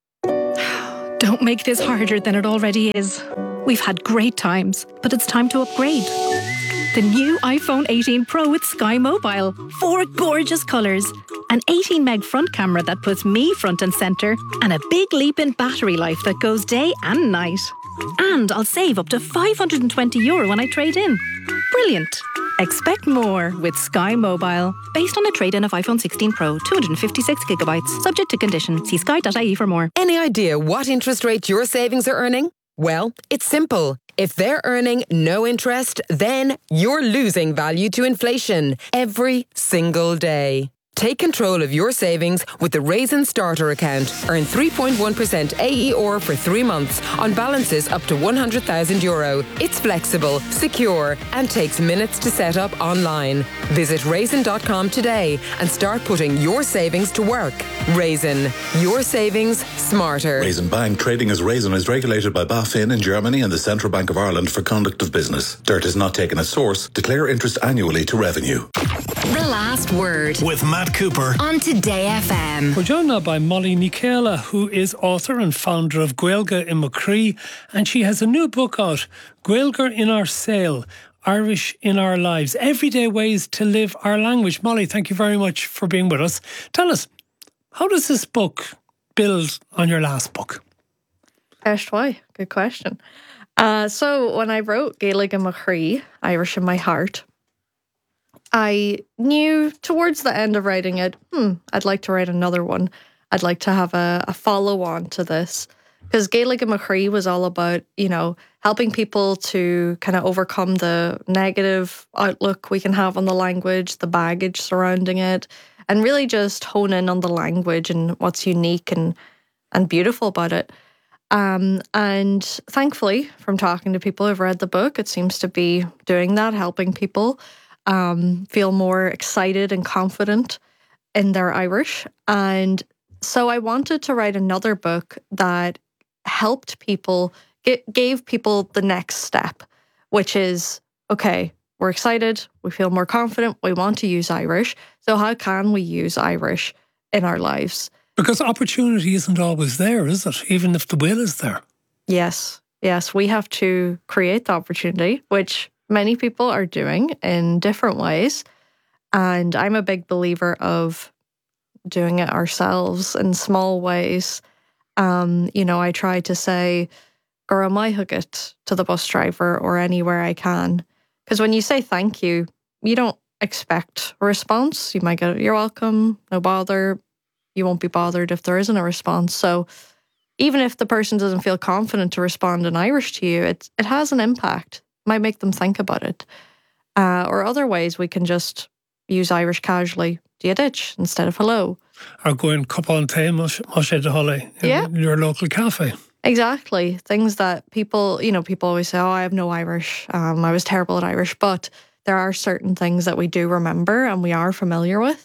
S21: Don't make this harder than it already is. We've had great times, but it's time to upgrade. The new iPhone 18 Pro with Sky Mobile. 4 gorgeous colours. An 18 meg front camera that puts me front and centre. And a big leap in battery life that goes day and night. And I'll save up to €520 when I trade in. Brilliant. Expect more with Sky Mobile. Based on a trade-in of iPhone 16 Pro, 256GB. Subject to condition. See sky.ie for more.
S22: Any idea what interest rate your savings are earning? Well, it's simple. If they're earning no interest, then you're losing value to inflation every single day. Take control of your savings with the Raisin Starter account. Earn 3.1% AER for 3 months on balances up to €100,000. It's flexible, secure, and takes minutes to set up online. Visit raisin.com today and start putting your savings to work. Raisin, your savings smarter.
S23: Raisin Bank, trading as Raisin, is regulated by BaFin in Germany and the Central Bank of Ireland for conduct of business. Dirt is not taken as source. Declare interest annually to revenue.
S4: The Last Word
S3: with Matt Cooper
S4: on Today FM.
S2: We're joined now by Molly Nicola, who is author and founder of Gaeilge in Macree, and she has a new book out, Gaeilge in Our Sale, Irish in Our Lives, Everyday Ways to Live Our Language. Molly, thank you very much for being with us. Tell us, how does this book build on your last book?
S24: Why? Good question. So when I wrote Gaeilge in Macree, Irish in My Heart, I knew towards the end of writing it, I'd like to write another one. I'd like to have a follow-on to this. Because Gaeilge in Macree was all about, helping people to kind of overcome the negative outlook we can have on the language, the baggage surrounding it, and really just hone in on the language and what's unique and beautiful about it. And thankfully, from talking to people who've read the book, it seems to be doing that, helping people feel more excited and confident in their Irish. And so I wanted to write another book that helped people, gave people the next step, which is, okay, we're excited, we feel more confident, we want to use Irish. So how can we use Irish in our lives?
S2: Because opportunity isn't always there, is it? Even if the will is there.
S24: Yes, we have to create the opportunity, which many people are doing in different ways. And I'm a big believer of doing it ourselves in small ways. I try to say, Gura mai huget to the bus driver or anywhere I can. Because when you say thank you, you don't expect a response. You might get, you're welcome, no bother. You won't be bothered if there isn't a response. So even if the person doesn't feel confident to respond in Irish to you, it has an impact. Might make them think about it. Or other ways we can just use Irish casually. Diadich instead of hello.
S2: Or go in cup on tay, mush de holly in your local cafe.
S24: Exactly. Things that people always say, I have no Irish. I was terrible at Irish. But there are certain things that we do remember and we are familiar with.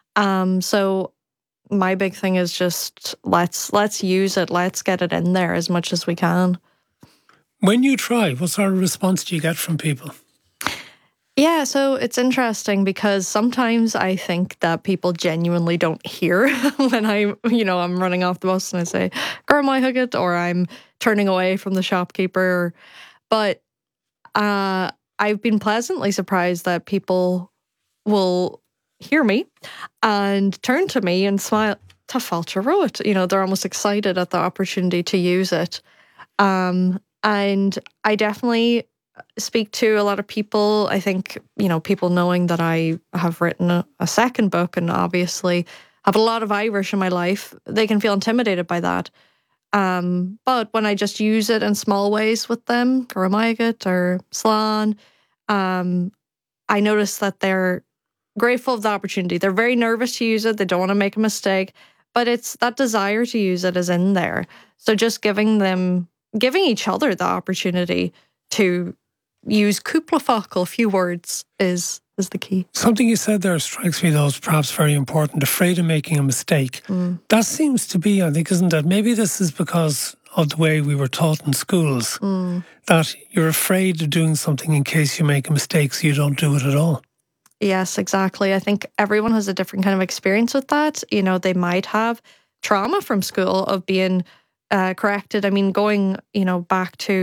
S24: So my big thing is just let's use it. Let's get it in there as much as we can.
S2: When you try, what sort of response do you get from people?
S24: Yeah, so it's interesting because sometimes I think that people genuinely don't hear when I'm running off the bus and I say, "Girl, my hugget," or I'm turning away from the shopkeeper. But I've been pleasantly surprised that people will hear me and turn to me and smile. Ta fáilte roit. They're almost excited at the opportunity to use it. And I definitely speak to a lot of people. I think, people knowing that I have written a second book and obviously have a lot of Irish in my life, they can feel intimidated by that. But when I just use it in small ways with them, Guramagat or Slán, I notice that they're grateful of the opportunity. They're very nervous to use it. They don't want to make a mistake, but it's that desire to use it is in there. So just giving each other the opportunity to use cúpla few words is the key.
S2: Something you said there strikes me, though, as perhaps very important, afraid of making a mistake. That seems to be, I think, isn't it? Maybe this is because of the way we were taught in schools, that you're afraid of doing something in case you make a mistake, so you don't do it at all.
S24: Yes, exactly. I think everyone has a different kind of experience with that. They might have trauma from school of being corrected. I mean, going, back to